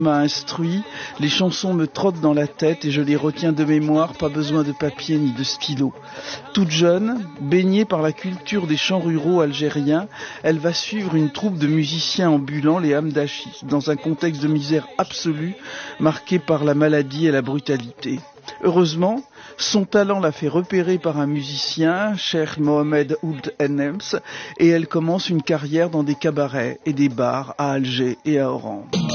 m'a instruit, les chansons me trottent dans la tête et je les retiens de mémoire, pas besoin de papier ni de stylo. Toute jeune, baignée par la culture des chants ruraux algériens, elle va suivre une troupe de musiciens ambulants, les Hamdachi, dans un contexte de misère absolue, marqué par la maladie et la brutalité. Heureusement, son talent l'a fait repérer par un musicien, Cheikh Mohamed Ould Ennems, et elle commence une carrière dans des cabarets et des bars à Alger et à Oran.